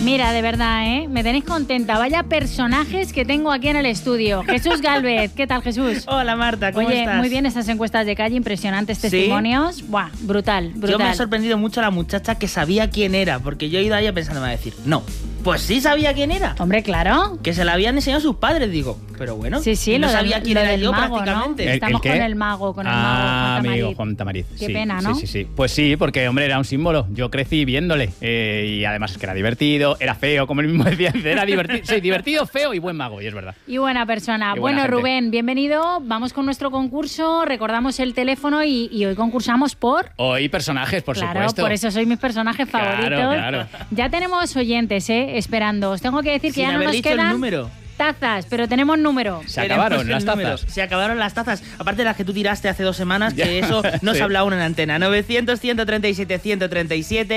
Mira, de verdad, me tenéis contenta. Vaya personajes que tengo aquí en el estudio. Jesús Gálvez, ¿qué tal, Jesús? Hola, Marta, ¿cómo estás? Muy bien esas encuestas de calle, impresionantes testimonios. ¿Sí? Buah, brutal. Yo me ha sorprendido mucho la muchacha que sabía quién era, porque yo he ido a ella pensando, me va a decir, no. Pues sí sabía quién era. Hombre, claro. Que se la habían enseñado sus padres, digo. Pero bueno, sí, no sabía quién era yo mago, prácticamente. ¿no? Estamos con el mago, amigo Juan Tamariz. Qué pena, ¿no? Sí. Pues sí, porque, hombre, era un símbolo. Yo crecí viéndole. Y además es que era divertido, era feo, como él mismo decía. Era divertido, sí, divertido, feo y buen mago, y es verdad. Y buena persona. Y bueno, buena Rubén, bienvenido. Vamos con nuestro concurso. Recordamos el teléfono y hoy concursamos por... Hoy personajes, por supuesto. Claro, por eso sois mis personajes favoritos. Claro. Ya tenemos oyentes, esperando. Os tengo que decir que ya no nos quedan... el número. Tazas, pero tenemos número. Se acabaron las tazas. Se acabaron las tazas. Aparte de las que tú tiraste hace 2 semanas, que eso no se habla aún en antena. 900-137-137,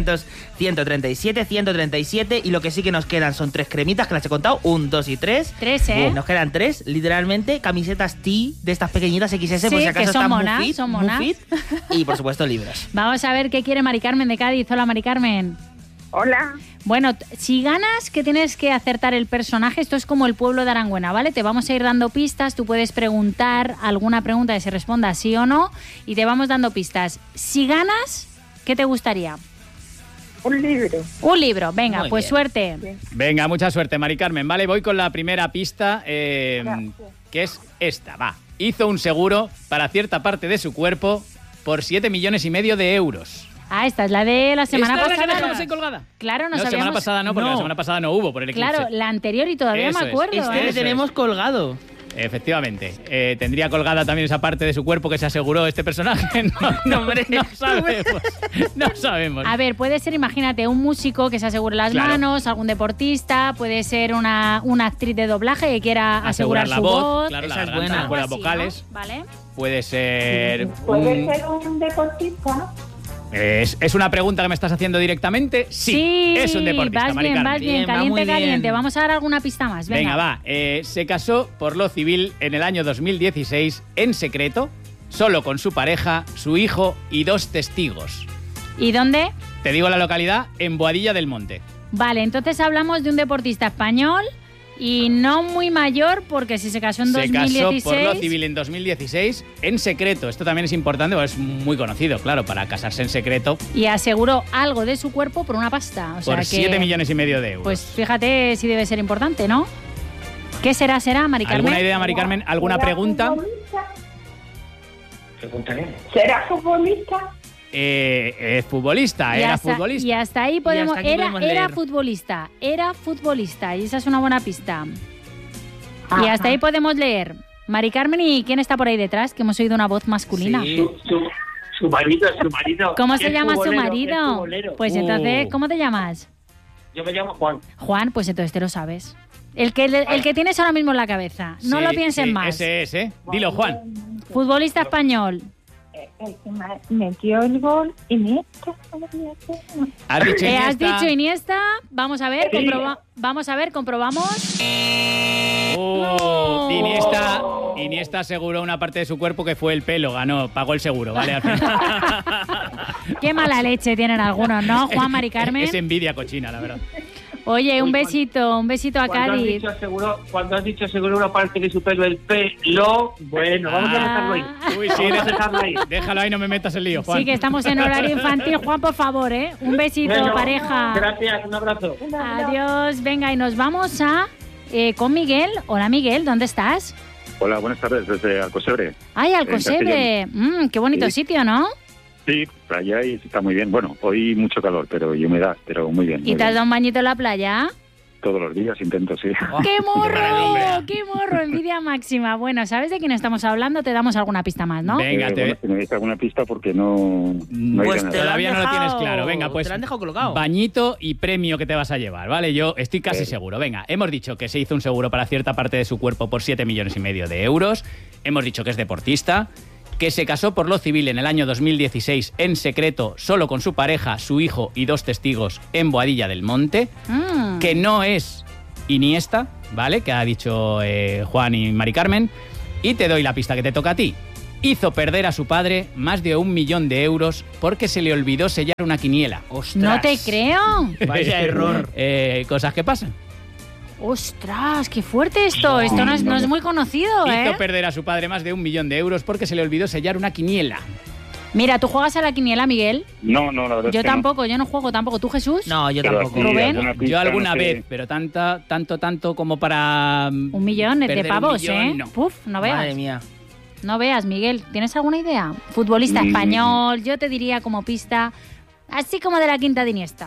900-137-137. Y lo que sí que nos quedan son 3 cremitas, que las he contado. 1, 2 y 3. 3, ¿eh? Nos quedan 3, literalmente. Camisetas T de estas pequeñitas XS, sí, por si acaso son están monas, muy fit, son monas. muy fit. Y por supuesto libros. Vamos a ver qué quiere Mari Carmen de Cádiz. Hola, Mari Carmen. Hola. Bueno, si ganas, que tienes que acertar el personaje, esto es como el pueblo de Arangüena, ¿vale? Te vamos a ir dando pistas, tú puedes preguntar alguna pregunta que se responda sí o no y te vamos dando pistas. Si ganas, ¿qué te gustaría? Un libro. Un libro, venga, Muy pues bien. suerte. Bien. Venga, mucha suerte, Mari Carmen. Vale, voy con la primera pista, que es esta, va. Hizo un seguro para cierta parte de su cuerpo por 7,5 millones de euros. Ah, esta es la de la semana ¿Esta es pasada. la que dejamos en colgada? Claro, No, nos semana habíamos... pasada no, porque la semana pasada no hubo por el eclipse. Claro, la anterior y todavía Eso me es. acuerdo. Este le Eso tenemos es. colgado. Efectivamente. ¿Tendría colgada también esa parte de su cuerpo que se aseguró este personaje? No, hombre, no sabemos. No sabemos. A ver, puede ser, imagínate, un músico que se asegure las Claro. manos, algún deportista, puede ser una actriz de doblaje que quiera asegurar la su voz. claro, Esa la es garganta, buena. las cuerdas Algo así, vocales. ¿no? ¿Vale? Puede ser... ¿Puede ser un deportista? ¿Es una pregunta que me estás haciendo directamente? Sí, es un deportista, vas Mari bien, Carmen. vas bien, Bien, va muy caliente, bien. caliente. Vamos a dar alguna pista más, venga. Venga, va. Se casó por lo civil en el año 2016 en secreto, solo con su pareja, su hijo y 2 testigos. ¿Y dónde? Te digo la localidad, en Boadilla del Monte. Vale, entonces hablamos de un deportista español y no muy mayor, porque si se casó en Se 2016... casó por lo civil en 2016 en secreto. Esto también es importante, porque es muy conocido, claro, para casarse en secreto Y aseguró algo de su cuerpo por una pasta. O sea por que, 7,5 millones de euros. Pues fíjate si debe ser importante, ¿no? ¿Qué será, Mari Carmen? ¿Alguna idea, Mari Carmen? ¿Alguna ¿Será pregunta? futbolista? ¿Será futbolista? Es futbolista, era futbolista. Y hasta ahí podemos... hasta aquí podemos Era leer. futbolista, y esa es una buena pista. Y Ajá. hasta ahí podemos leer. Mari Carmen, ¿y quién está por ahí detrás? Que hemos oído una voz masculina. Sí. Su marido. ¿Cómo se Es llama su futbolero, es marido? futbolero. Pues entonces, ¿cómo te llamas? Yo me llamo Juan. Juan, pues entonces te lo sabes. El que tienes ahora mismo en la cabeza. No Sí, lo pienses sí, más. Ese es, ¿eh? Dilo, Juan. Futbolista español. El que metió el gol Iniesta. Has dicho Has Iniesta. dicho Iniesta. Vamos a ver, Sí. comprobamos. Oh, Iniesta aseguró una parte de su cuerpo que fue el pelo, ganó, pagó el seguro, ¿vale? Al final. Qué mala leche tienen algunos, ¿no, Juan, Mari Carmen? Es envidia cochina, la verdad. Oye, un Uy, besito a Cádiz. Cuando has dicho seguro una parte de su pelo, el pelo, bueno, vamos a dejarlo ahí. Uy, sí, Vamos a dejarlo ahí. déjalo ahí, no me metas el lío, Juan. Sí, que estamos en horario infantil. Juan, por favor, ¿eh? Un besito, Bueno, pareja. Gracias, un abrazo. Adiós. Venga, y nos vamos con Miguel. Hola, Miguel, ¿dónde estás? Hola, buenas tardes, desde Alcosebre. Ay, Alcosebre. Qué bonito Sí. sitio, ¿no? Sí, playa y está muy bien. Bueno, hoy mucho calor pero y humedad, pero muy bien. ¿Y muy te has bien. dado un bañito en la playa? Todos los días intento, sí. ¡Qué morro! maravilla. ¡Qué morro! Envidia máxima. Bueno, ¿sabes de quién estamos hablando? Te damos alguna pista más, ¿no? Venga, Bueno, si me dices alguna pista porque no hay Pues ganas. te lo han Todavía no lo dejado- tienes claro. Venga, pues Te lo han dejado colgado. bañito y premio que te vas a llevar, ¿vale? Yo estoy casi seguro. Venga, hemos dicho que se hizo un seguro para cierta parte de su cuerpo por 7,5 millones de euros. Hemos dicho que es deportista, que se casó por lo civil en el año 2016 en secreto, solo con su pareja, su hijo y 2 testigos en Boadilla del Monte, que no es Iniesta, ¿vale? Que ha dicho Juan y Mari Carmen. Y te doy la pista que te toca a ti. hizo perder a su padre más de 1 millón de euros porque se le olvidó sellar una quiniela. ¡Ostras! No te creo. Vaya error. Cosas que pasan. Ostras, qué fuerte esto. Esto no es muy conocido, ¿eh? Hizo perder a su padre más de 1 millón de euros porque se le olvidó sellar una quiniela. Mira, ¿tú juegas a la quiniela, Miguel? No, la verdad Yo es que tampoco, yo no juego tampoco. ¿Tú, Jesús? No, yo Pero tampoco. así, Rubén. pista, Yo alguna no sé. vez, pero tanto como para... 1 millón de perder pavos, 1 millón, ¿eh? no. Puf, no veas. Madre mía. No veas, Miguel. ¿Tienes alguna idea? Futbolista español, yo te diría como pista, así como de la quinta de Iniesta.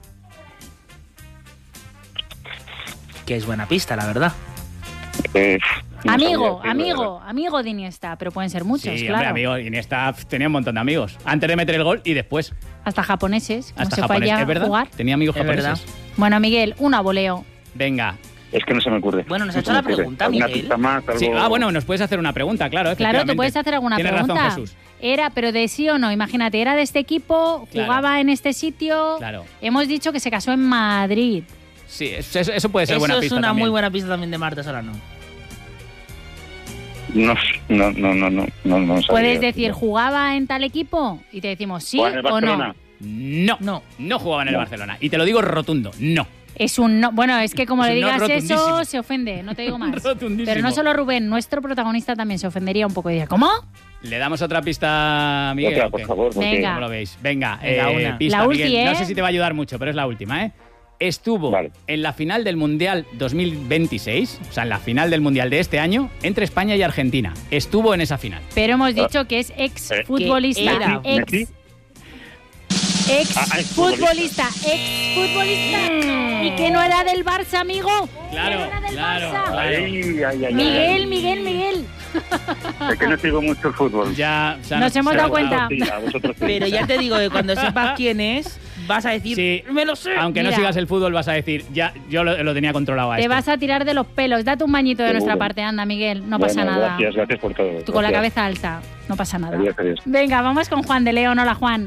Que es buena pista, la verdad. No Amigo, sabría decirlo, amigo de Iniesta, pero pueden ser muchos, Sí, claro. hombre, amigo, Iniesta tenía un montón de amigos. Antes de meter el gol y después. Hasta japoneses, como Hasta se fue japonés. allá ¿Es verdad? a jugar. Tenía amigos Es japoneses. verdad. Bueno, Miguel, una voleo. Venga. Es que no se me ocurre. Bueno, nos ha No hecho se me la ocurre. pregunta, ¿Alguna Miguel. pista más? Sí, algo? bueno, nos puedes hacer una pregunta, claro. Claro, tú efectivamente. puedes hacer alguna Tienes pregunta. razón, Jesús. Era, pero de sí o no. Imagínate, era de este equipo, Claro. jugaba en este sitio. Claro. Hemos dicho que se casó en Madrid. Sí, eso puede ser Eso buena es pista una también. muy buena pista también de Marta Solano. No sabría Puedes decir, decirlo. ¿jugaba en tal equipo? Y te decimos sí ¿Juega en el o no. Barcelona? No jugaba en el Barcelona. Y te lo digo rotundo, no. Es un no. Bueno, es que como Es le un no digas eso, rotundísimo. se ofende, no te digo más. Rotundísimo. Pero no solo Rubén, nuestro protagonista también se ofendería un poco y diría, ¿cómo? ¿Le damos otra pista, Miguel? Otra, o por qué? favor, porque Venga. ¿Cómo lo veis? Venga, Venga, una. pista, La Miguel. ulti, No ¿eh? sé si te va a ayudar mucho, pero es la última, ¿eh? Estuvo Vale. en la final del Mundial 2026, o sea, en la final del Mundial de este año, entre España y Argentina. Estuvo en esa final. Pero hemos dicho que es ex futbolista. Que era. ¿Messi? Ex exfutbolista. futbolista. Y que no era del Barça, amigo. Claro, Que no era del claro, Barça. claro. Ay. Miguel. Es que no sigo mucho el fútbol. Ya, o sea, Nos hemos se dado ha cuenta. notado. Sí, a vosotros sí. Pero ya te digo que cuando sepas quién es, vas a decir, Sí. ¡me lo sé! Aunque Mira. no sigas el fútbol, vas a decir, ya, yo lo tenía controlado a Te este. vas a tirar de los pelos. Date un bañito de Seguro. nuestra parte, anda, Miguel. No Bueno, pasa nada. Gracias por todo. Tú con la Gracias. cabeza alta. No pasa nada. Adiós. Venga, vamos con Juan de León. Hola, Juan.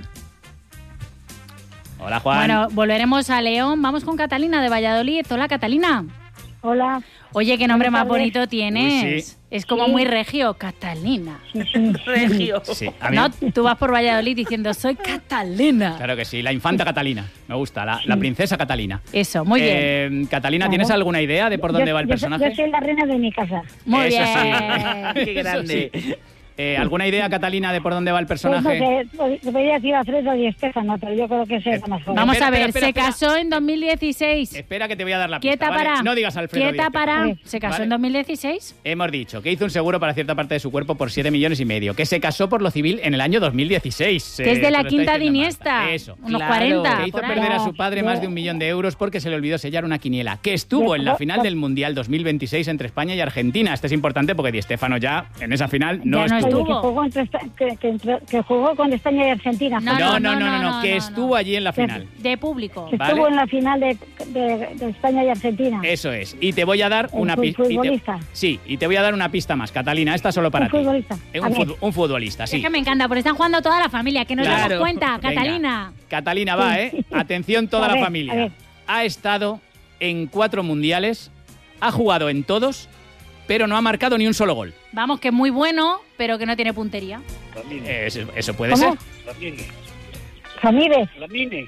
Hola, Juan. Bueno, volveremos a León. Vamos con Catalina de Valladolid. Hola, Catalina. Hola. Oye, qué nombre más Buenas tardes. bonito tienes. Uy, sí. Es como Sí. muy regio, Catalina. Regio. Sí, a mí, No, tú vas por Valladolid diciendo, soy Catalina. claro que sí. La infanta Catalina. Me gusta. La princesa Catalina. Eso, muy bien. Catalina, Claro. ¿tienes alguna idea de por dónde va el personaje? Yo soy la reina de mi casa. Muy Eso sí. bien. Qué grande. Eso sí. ¿Alguna idea, Catalina, de por dónde va el Pues personaje? porque podría decir Alfredo y Estefano, pero yo creo que es el más joven. Vamos Espera, a ver, espera, se espera. casó en 2016. Espera que te voy a dar la pista, Quieta ¿vale? para. No digas Alfredo Quieta Díaz, para. Vale. Se casó Vale. en 2016. Hemos dicho que hizo un seguro para cierta parte de su cuerpo por 7,5 millones, que se casó por lo civil en el año 2016. Que es de la te lo está quinta de diciendo Iniesta. Marta. Eso. Unos Claro. 40. Que hizo por ahí. perder a su padre No, más de 1 millón de euros porque se le olvidó sellar una quiniela. Que estuvo en la final del Mundial 2026 entre España y Argentina. Este es importante porque Di Stéfano ya en esa final no Ya no estuvo. Oye, que jugó con España y Argentina. No, que estuvo allí en la final. De público. Que Vale. estuvo en la final de España y Argentina. Eso es. Y te voy a dar Un una pista. futbolista. Sí, y te voy a dar una pista más, Catalina. Esta solo para Un ti. futbolista. A ver. Un futbolista, sí. Es que me encanta, porque están jugando toda la familia, que nos Claro. damos cuenta, Venga. Catalina. Catalina va, ¿eh? Atención toda A la ver, a familia. ver. Ha estado en 4 mundiales, ha jugado en todos, pero no ha marcado ni un solo gol. Vamos, que es muy bueno, pero que no tiene puntería. Eso puede ¿Cómo? ser. Ramírez. Lamine.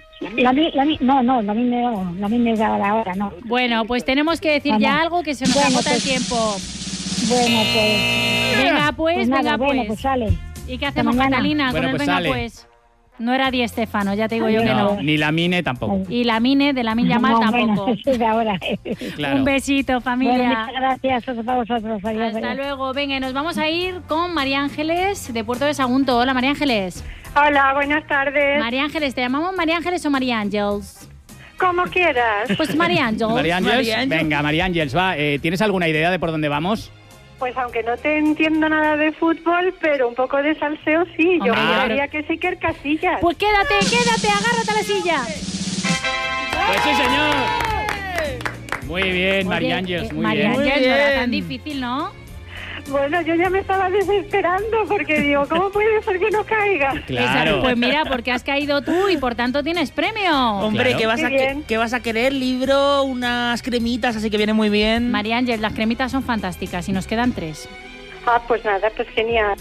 Lamine es ahora, no. Bueno, pues tenemos que decir Vamos. ya algo que se nos Bueno, agota el pues- tiempo. Bueno, pues. Venga, pues, nada, venga, bueno, pues. pues sale. ¿Y qué hacemos, mañana. Catalina, Bueno, con el pues venga, sale. pues? No era Di Stéfano, ya te digo yo que No, no. ni la Mine tampoco. Y la Mine, de la Min Yamal No, tampoco. bueno, es de ahora. Claro. Un besito, Bueno, familia. muchas gracias a vosotros. Adiós, Hasta adiós. luego. Venga, y nos vamos a ir con María Ángeles de Puerto de Sagunto. Hola, María Ángeles. Hola, buenas tardes. María Ángeles, ¿te llamamos María Ángeles o María Ángels? Como quieras. Pues María Ángels. María Ángels, María Ángels. venga, María Ángels, va. ¿Tienes alguna idea de por dónde vamos? Pues aunque no te entiendo nada de fútbol, pero un poco de salseo sí. Yo Hombre, juraría que sí que el Casillas. Pues quédate, agárrate a la silla. Pues sí, señor. Muy bien, María Oye, Ángels, muy María bien. Muy Ángels, no era bien. tan difícil, ¿no? Bueno, yo ya me estaba desesperando porque digo, ¿cómo puede ser que no caiga? Claro. Esa- Pues mira, porque has caído tú y por tanto tienes premio. Hombre, Claro. ¿qué vas, Qué bien. ¿qué vas a querer? Libro, unas cremitas, así que viene muy bien. María Ángels, las cremitas son fantásticas y nos quedan 3. Ah, pues nada, pues genial.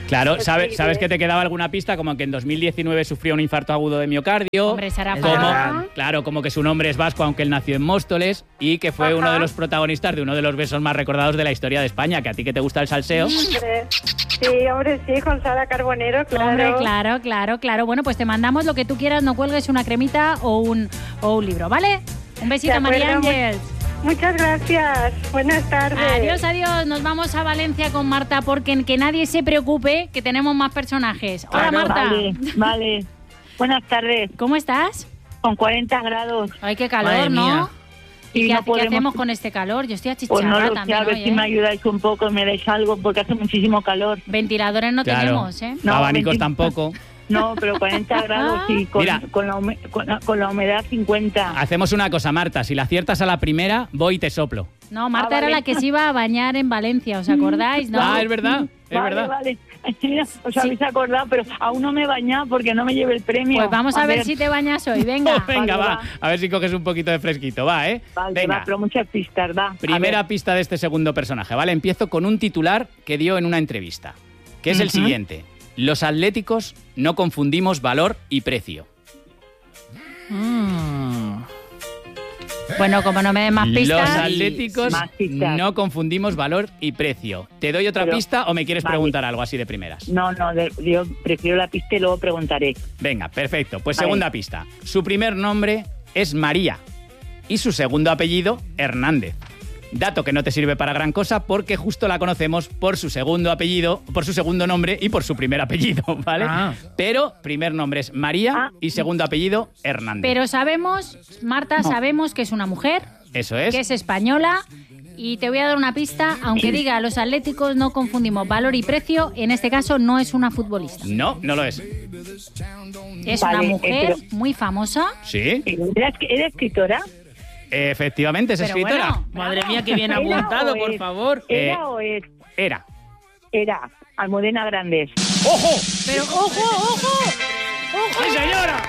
Claro, ¿sabes que te quedaba alguna pista? Como que en 2019 sufrió un infarto agudo de miocardio. Hombre, será Claro, como que su nombre es vasco, aunque él nació en Móstoles, y que fue uno de los protagonistas de uno de los besos más recordados de la historia de España, que a ti que te gusta el salseo. Hombre, sí, con Sara Carbonero, claro. Hombre, claro. Bueno, pues te mandamos lo que tú quieras, no cuelgues una cremita o un libro, ¿vale? Un besito, María Ángeles. Muchas gracias. Buenas tardes. Adiós. Nos vamos a Valencia con Marta, porque que nadie se preocupe, que tenemos más personajes. Hola, Marta. Vale. Buenas tardes. ¿Cómo estás? Con 40 grados. Ay, qué calor, Madre ¿no? mía. ¿Y no qué hacemos con este calor? Yo estoy Pues no achicharrada lo sé, también a ver hoy, si me ayudáis un poco, me dais algo, porque hace muchísimo calor. Ventiladores no Claro. tenemos, ¿eh? No, Abanicos tampoco. No, pero 40 grados y Mira. con la humedad 50. Hacemos una cosa, Marta. Si la aciertas a la primera, voy y te soplo. No, Marta era vale. la que se iba a bañar en Valencia, ¿os acordáis? ¿No? Ah, es verdad. Vale. Os habéis acordado, pero aún no me he bañado porque no me lleve el premio. Pues vamos a ver si te bañas hoy, venga. Venga, Vale, va. va. A ver si coges un poquito de fresquito, va, ¿eh? Vale, Venga. va, pero muchas pistas, va. Primera pista de este segundo personaje, ¿vale? Empiezo con un titular que dio en una entrevista, que es el siguiente. Los atléticos no confundimos valor y precio. Bueno, como no me den más pistas. Los atléticos Más pistas. no confundimos valor y precio. ¿Te doy otra Pero- pista o me quieres vale. preguntar algo así de primeras? No, yo prefiero la pista y luego preguntaré. Venga, perfecto. Pues Vale. segunda pista. Su primer nombre es María y su segundo apellido, Hernández. Dato que no te sirve para gran cosa porque justo la conocemos por su segundo apellido, por su segundo nombre y por su primer apellido, ¿vale? Ah. Pero primer nombre es María y segundo apellido, Hernández. Pero sabemos, Marta, sabemos que es una mujer, Eso es. que es española. Y te voy a dar una pista, aunque diga los atléticos no confundimos valor y precio, en este caso no es una futbolista. No, no lo es. Es Vale, una mujer pero- muy famosa. ¿Sí? ¿Era escritora? Efectivamente, es Pero escritora. bueno, Madre mía, qué bien ¿Era apuntado, o por es? favor. ¿Era o es? Era. Era Almudena Grandes. ¡Ojo! Pero ojo. ¡Sí, señora!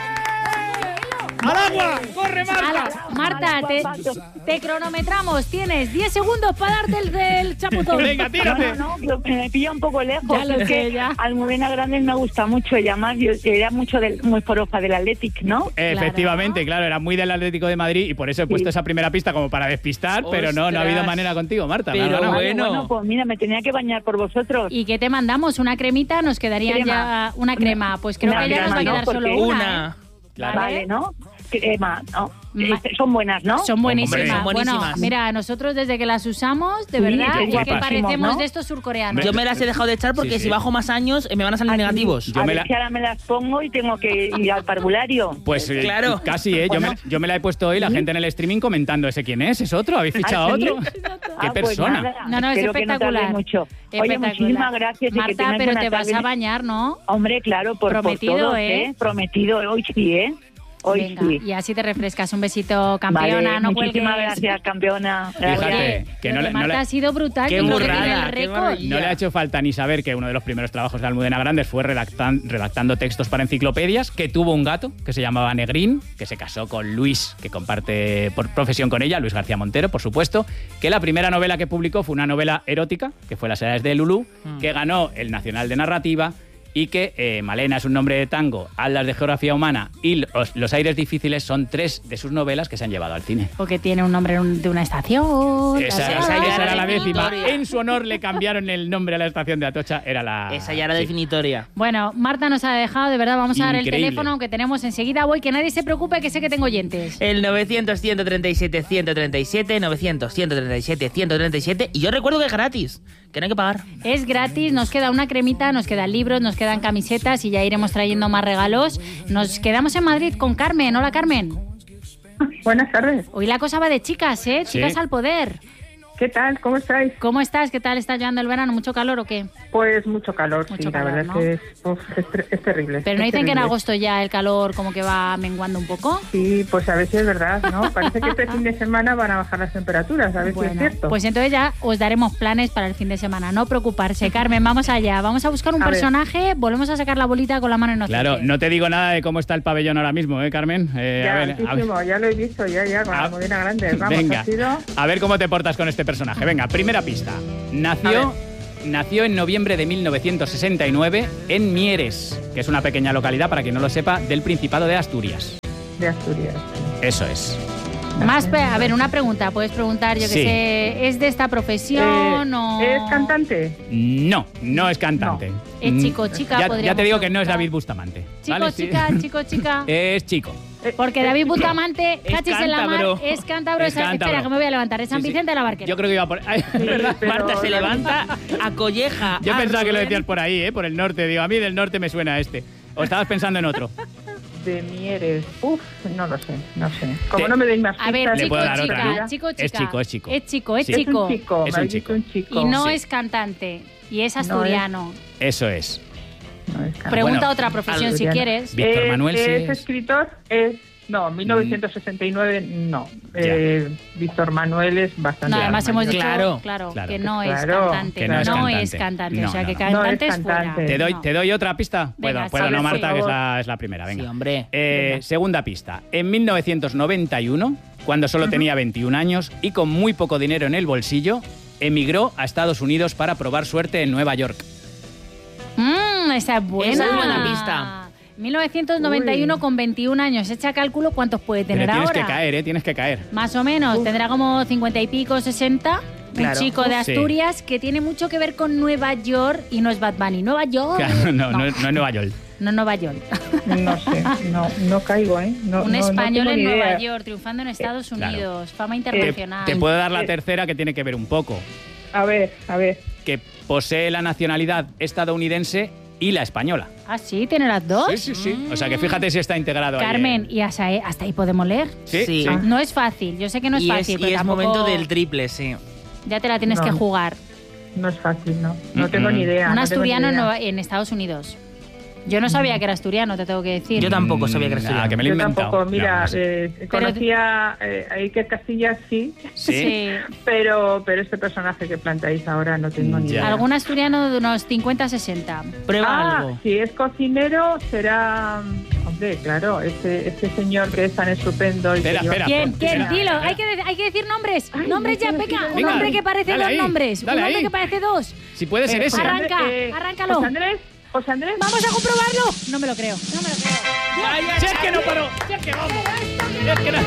¡Al agua! ¡Corre, Marta! Ala, Marta, te cronometramos. Tienes 10 segundos para darte el chapuzón. Venga, tírate. No, me pilla un poco lejos. Ya lo es sé, que ya. Almudena Grandes me gusta mucho. Ella más, yo era muy forofa del Athletic, ¿no? Efectivamente, claro, era muy del Atlético de Madrid y por eso he puesto esa primera pista como para despistar, pero no ha habido Ostras. manera contigo, Marta. me has Pero ganado. bueno. Pues mira, me tenía que bañar por vosotros. ¿Y qué te mandamos? ¿Una cremita? Nos quedaría Crema. ya una crema. Pues creo Una que ya nos va a crema, quedar ¿no? solo Porque una. Una. ¿eh? Claro. Vale, ¿no? Crema, no. Ma- Son buenas, ¿no? Son buenísimas. Hombre. Son Bueno, buenísimas. mira, nosotros desde que las usamos, de Sí, verdad, es es que guapísimo, parecemos ¿no? de estos surcoreanos. Yo me las he dejado de echar porque Sí, sí. si bajo más años me van a salir negativos. Yo a me ver la- si ahora me las pongo y tengo que ir al parvulario. Pues Claro. casi, ¿eh? Bueno. Yo me la he puesto hoy, la gente en el streaming comentando, ¿ese quién es? ¿Es otro? ¿Habéis fichado a ¿Ah, sí? otro? ¿Qué Pues persona? nada, No, es espero que no tarde espectacular. mucho. Oye, Espectacular. muchísimas gracias. y que Marta, tengáis pero buena te vas tarde. a bañar, ¿no? Hombre, claro, por Prometido, todos, ¿eh? Prometido, hoy sí, ¿eh? Hoy Venga, sí. y así te refrescas. Un besito, campeona, Vale, no muchísimas cuelgues. gracias, campeona. Fíjate, Gracias. que Lo no de le- no Marta le- ha sido brutal. Qué yo creo que burrada, tiene el qué récord. maravilla. No le ha hecho falta ni saber que uno de los primeros trabajos de Almudena Grandes fue redactando textos para enciclopedias, que tuvo un gato que se llamaba Negrín, que se casó con Luis, que comparte por profesión con ella, Luis García Montero, por supuesto, que la primera novela que publicó fue una novela erótica, que fue Las edades de Lulú, que ganó el Nacional de Narrativa, y que Malena es un nombre de tango, Atlas de Geografía Humana y Los aires difíciles son 3 de sus novelas que se han llevado al cine. Porque tiene un nombre de una estación. Esa era la décima. En su honor le cambiaron el nombre a la estación de Atocha. Era la. Esa ya era sí. definitoria. Bueno, Marta nos ha dejado, de verdad, vamos a dar el Increíble. teléfono, aunque tenemos enseguida. Voy, que nadie se preocupe, que sé que tengo oyentes. El 900-137-137, 900-137-137. Y yo recuerdo que es gratis, que no hay que pagar. Es gratis, nos queda una cremita, nos quedan libros, nos quedan camisetas y ya iremos trayendo más regalos. Nos quedamos en Madrid con Carmen. Hola, Carmen. Buenas tardes. Hoy la cosa va de chicas, ¿eh? Sí. Chicas al poder. ¿Qué tal? ¿Cómo estáis? ¿Cómo estás? ¿Qué tal está llevando el verano? ¿Mucho calor o qué? Pues mucho calor, Mucho sí, calor, la ¿no? verdad es que es terrible. Pero no es dicen que en terrible. agosto ya el calor como que va menguando un poco. Sí, pues a ver si es verdad, ¿no? Parece que este fin de semana van a bajar las temperaturas, a ver si es cierto. Pues entonces ya os daremos planes para el fin de semana. No preocuparse. Carmen, vamos allá. Vamos a buscar un A ver. personaje. Volvemos a sacar la bolita con la mano inocente. Claro, no te digo nada de cómo está el pabellón ahora mismo, ¿eh, Carmen? ya, altísimo, ya lo he visto, ya, con A- la Modena Grande. Vamos, Venga, ha sido... a ver cómo te portas con este personaje. Venga, primera pista. Nació nació en noviembre de 1969 en Mieres, que es una pequeña localidad, para quien no lo sepa, del Principado de Asturias. De Asturias. Eso es. A ver, una pregunta. Puedes preguntar, yo que Sí. sé, ¿es de esta profesión o...? ¿Es cantante? No, no es cantante. Es chico, chica, Ya podríamos te digo que no es preguntar. David Bustamante. Chico, ¿vale? Sí. chica, chico, chica. Es chico. Porque David Bustamante, Es cachis en la mar, cántabro. es cántabro. Es cántabro. Espera, que me voy a levantar. Es San Sí, sí. Vicente de la Barquera. Yo creo que iba por... Ay, ¿verdad? pero Marta se la- levanta a colleja. Yo a pensaba que lo Rubén. decías por ahí, por el norte. Digo, a mí del norte me suena este. ¿O estabas pensando en otro? De Mieres. Uf, no lo sé, no sé. Como Te- no me deis más A ver, pistas, Le chico, puedo dar otra, chica, ¿no? chico, chica. Es chico, es chico. Es chico, es Sí. Es chico. un chico, Es me un has dicho chico. un chico. Y no Sí. es cantante. Y es No es- asturiano. Eso es. No es cantante. Pregunta Bueno, otra profesión si asturiano. quieres. Víctor Manuel sí ¿Es es. escritor? No, 1969 no. Ya. Víctor Manuel es bastante... No, además hemos dicho Claro, claro, claro. que no es Claro, cantante. que no es cantante. es cantante. No, o sea, no, que no. cantante No es es fuera. cantante. ¿Te doy otra pista? Venga, Puedo sí, no, por Marta, que favor. es la primera. Venga. Sí, hombre. Segunda pista. En 1991, cuando solo tenía 21 años y con muy poco dinero en el bolsillo, emigró a Estados Unidos para probar suerte en Nueva York. Esa es buena. Esa es buena pista. 1991 con 21 años. Echa cálculo cuántos puede tener Pero tienes ahora. que caer, tienes que caer. Más o menos. Tendrá como 50 y pico, 60. Claro. Un chico de Sí. Asturias que tiene mucho que ver con Nueva York y no es Bad Bunny. Nueva York. Claro, no es Nueva York. No Nueva York. No sé, no caigo, ¿eh? No, Un no español tengo en ni Nueva idea. York, triunfando en Estados claro. Unidos. Fama Te, internacional. te puedo dar la tercera, que tiene que ver un poco. A ver. Que posee la nacionalidad estadounidense y la española. Ah, sí, tiene las dos. Sí. O sea que fíjate si está integrado ahí Carmen, en- ¿y hasta ahí podemos leer? Sí, Sí. sí. No es fácil, yo sé que no es y fácil, es, pero y es tampoco- momento del triple, sí. Ya te la tienes No. que jugar. No es fácil, no. No tengo Mm-mm. ni idea. Un no tengo ni asturiano idea. en Estados Unidos. Yo no sabía que era asturiano, te tengo que decir. Yo tampoco sabía que era Nada, asturiano. que me lo he Yo inventado. tampoco, mira, No, sí. conocía a Iker Casillas, sí, Sí. pero este personaje que planteáis ahora no tengo ni Ya. idea. Algún asturiano de unos 50-60. Prueba algo. Si es cocinero, será... Hombre, claro, este señor que es tan estupendo... y que Espera, lleva- espera. ¿Quién? Espera, Dilo, espera. hay que decir nombres. Ay, Nombres no ya, quiero venga. decir Un nada. nombre que parece Dale dos ahí, nombres. dale Un nombre ahí. que parece dos. Si puede ser ese. Arranca, arráncalo. José Andrés. Vamos a comprobarlo. No me lo creo. No me lo creo. Si es que no paró. Si es que vamos. Si es que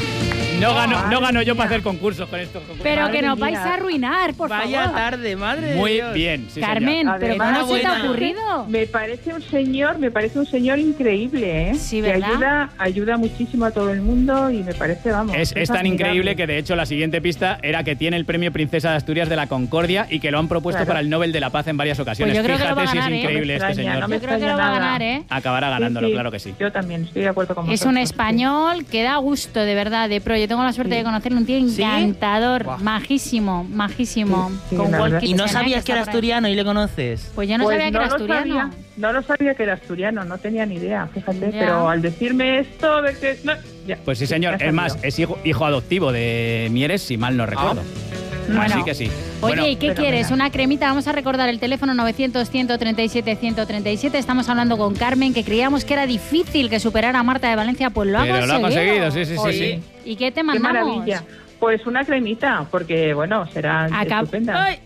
no gano yo para hacer concursos con estos concursos. Pero Madre que nos mía. vais a arruinar, por Vaya favor. tarde, madre de Muy Dios. bien, sí, señor. Carmen, pero Además, ¿cómo se te ha buena. ocurrido? Me parece un señor increíble, ¿eh? Sí, que ¿verdad? ayuda muchísimo a todo el mundo y me parece, vamos... Es tan admirable. increíble que de hecho la siguiente pista era que tiene el premio Princesa de Asturias de la Concordia y que lo han propuesto Claro. para el Nobel de la Paz en varias ocasiones. Pues yo creo que lo Fíjate va a si ganar, es ¿eh? increíble No me este extraña, señor. no me Yo creo que lo va a ganar, ¿eh? Acabará ganándolo, Sí, sí. claro que sí. Yo también estoy de acuerdo con Es vosotros. un español que da gusto, de verdad, de pro. Yo tengo la suerte de conocerlo, un tío ¿Sí? encantador, Guau. majísimo, majísimo. Sí, con la Walt verdad. Y no Kitchener, sabías que era está por ahí. asturiano y le conoces. Pues yo no Pues sabía que era lo asturiano. sabía, no lo sabía que era asturiano, no tenía ni idea, fíjate. Ya. Pero al decirme esto de que... no, ya, Pues sí, señor. ya Es más, sabía. es hijo adoptivo de Mieres, si mal no recuerdo. Bueno. Así que sí. Oye, Bueno, ¿y qué fenomenal. quieres? ¿Una cremita? Vamos a recordar el teléfono 900-137-137. Estamos hablando con Carmen, que creíamos que era difícil que superara a Marta de Valencia, pues lo ha pero conseguido. lo ha conseguido, sí, sí, sí, Oye, sí. ¿Y qué te Qué mandamos? maravilla. Pues una cremita, porque bueno, será estupenda. Ay,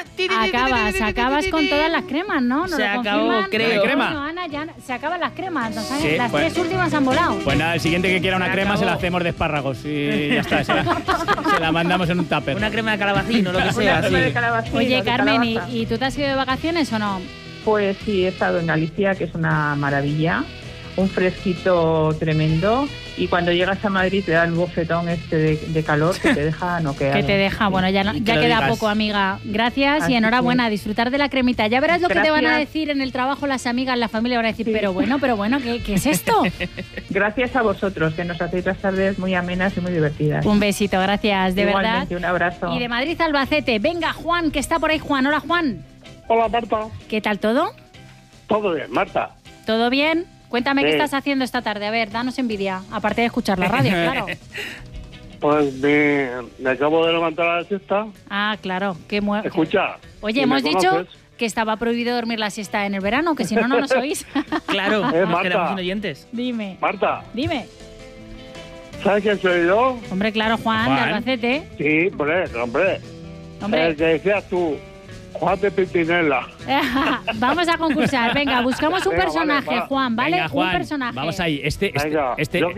Acabas con todas las cremas, ¿no? ¿Nos Se lo acabó, confirman? creo. Coño, ¿Crema? Ana, ya se acaban las cremas. Sí, las pues- 3 últimas han volado. Pues nada, el siguiente que quiera una Se crema se la acabó. hacemos de espárragos y ya está. Se la mandamos en un tupper. Una crema de calabacino, lo que Una sea. crema sí. de calabacín, Oye, de Carmen, calabaza. ¿y tú te has ido de vacaciones o no? Pues sí, he estado en Galicia, que es una maravilla, un fresquito tremendo, y cuando llegas a Madrid te da el bofetón de calor que te deja noqueado. Que te deja, bueno, ya, Y que ya lo queda digas. poco, amiga. Gracias Así y enhorabuena, que- a disfrutar de la cremita. Ya verás lo que te van a Gracias. decir en el trabajo las amigas, la familia, van a decir, Sí. pero bueno, ¿qué es esto? Gracias a vosotros, que nos hacéis las tardes muy amenas y muy divertidas. Un besito, gracias, de Igualmente, verdad. un abrazo. Y de Madrid a Albacete, venga Juan, que está por ahí. Juan, hola Juan. Hola, Marta. ¿Qué tal todo? Todo bien, Marta. ¿Todo bien? Cuéntame qué Sí. estás haciendo esta tarde. A ver, danos envidia, aparte de escuchar la radio, claro. Pues me acabo de levantar a la siesta. Ah, claro, qué Escucha. Oye, si hemos me dicho conoces, que estaba prohibido dormir la siesta en el verano, que si no, no nos oís. Claro, Marta. quedamos sin oyentes. Dime, Marta, dime. ¿sabes quién soy yo? Hombre, claro, Juan, de Juan. Albacete. Sí, hombre. Hombre, El que decías tú, Juan de Pimpinela. Vamos a concursar. Venga, buscamos un Venga, personaje, vale, va. Juan, ¿vale? Venga, Juan, un personaje. vamos ahí. Venga, yo